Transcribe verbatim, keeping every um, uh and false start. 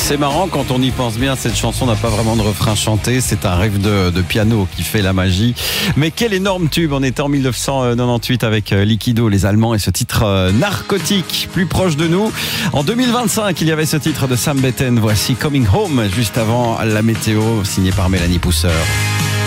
C'est marrant quand on y pense bien, cette chanson n'a pas vraiment de refrain chanté, c'est un rêve de, de piano qui fait la magie. Mais quel énorme tube, on était en mille neuf cent quatre-vingt-dix-huit avec Liquido, les Allemands, et ce titre Narcotique, plus proche de nous. En deux mille vingt-cinq, il y avait ce titre de Sam Betten, voici Coming Home, juste avant la météo, signé par Mélanie Pousseur.